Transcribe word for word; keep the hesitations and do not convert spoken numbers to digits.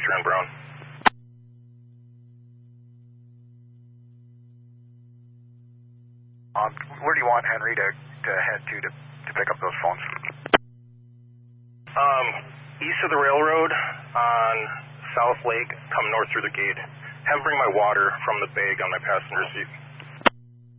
Foster and Brown. Um, where do you want Henry to, to head to, to to pick up those phones? Um, east of the railroad on South Lake, come north through the gate. Have him bring my water from the bag on my passenger seat.